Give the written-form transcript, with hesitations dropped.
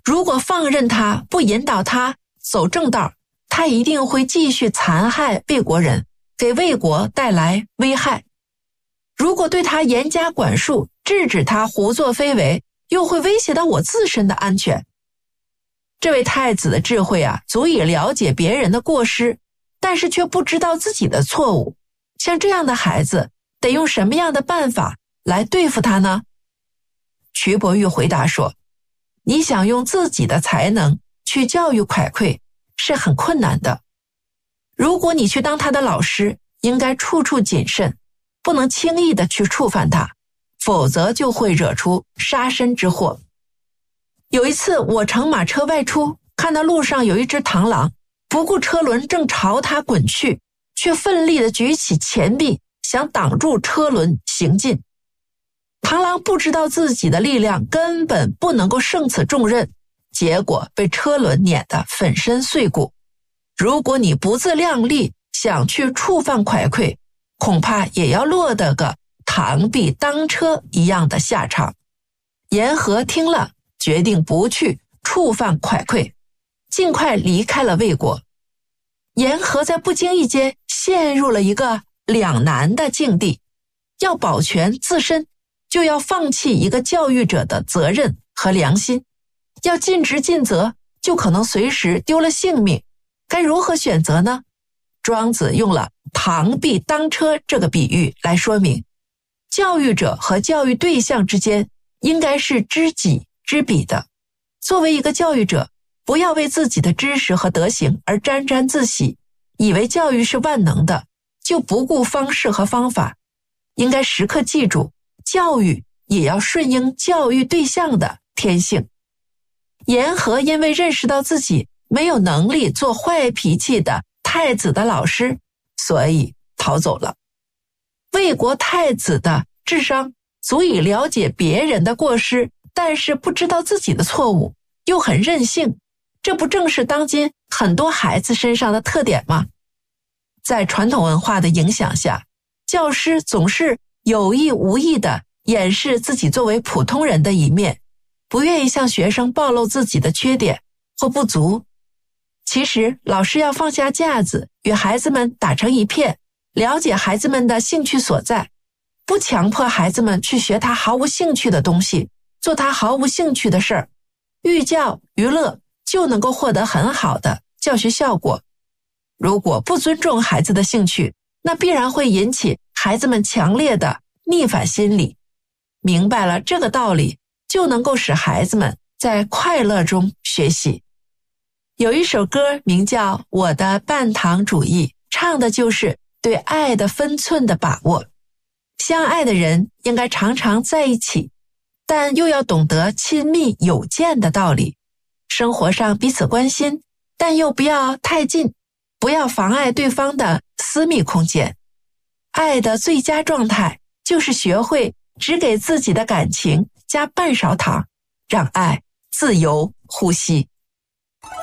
如果放任他，不引导他走正道，他一定会继续残害魏国人，给魏国带来危害。如果对他严加管束，制止他胡作非为，又会威胁到我自身的安全。这位太子的智慧足以了解别人的过失，但是却不知道自己的错误。像这样的孩子，得用什么样的办法来对付他呢？瞿伯玉回答说，你想用自己的才能去教育蒯聩是很困难的。如果你去当他的老师，应该处处谨慎，不能轻易的去触犯他，否则就会惹出杀身之祸。有一次我乘马车外出，看到路上有一只螳螂，不顾车轮正朝他滚去，却奋力地举起前臂，想挡住车轮行进。螳螂不知道自己的力量根本不能够胜此重任，结果被车轮碾得粉身碎骨。如果你不自量力，想去触犯蒯聩，恐怕也要落得个螳臂当车一样的下场。言和听了，决定不去触犯蒯聩，尽快离开了魏国。言和在不经意间陷入了一个两难的境地，要保全自身，就要放弃一个教育者的责任和良心；要尽职尽责，就可能随时丢了性命。该如何选择呢？庄子用了螳臂当车这个比喻来说明，教育者和教育对象之间应该是知己知彼的。作为一个教育者，不要为自己的知识和德行而沾沾自喜，以为教育是万能的，就不顾方式和方法。应该时刻记住，教育也要顺应教育对象的天性。言和因为认识到自己没有能力做坏脾气的太子的老师，所以逃走了。魏国太子的智商足以了解别人的过失，但是不知道自己的错误，又很任性，这不正是当今很多孩子身上的特点吗？在传统文化的影响下，教师总是有意无意地掩饰自己作为普通人的一面，不愿意向学生暴露自己的缺点或不足。其实老师要放下架子，与孩子们打成一片，了解孩子们的兴趣所在，不强迫孩子们去学他毫无兴趣的东西，做他毫无兴趣的事儿，寓教于乐就能够获得很好的教学效果。如果不尊重孩子的兴趣，那必然会引起孩子们强烈的逆反心理。明白了这个道理，就能够使孩子们在快乐中学习。有一首歌名叫《我的半糖主义》，唱的就是对爱的分寸的把握。相爱的人应该常常在一起，但又要懂得亲密有间的道理。生活上彼此关心，但又不要太近，不要妨碍对方的私密空间。爱的最佳状态就是学会只给自己的感情加半勺糖，让爱自由呼吸。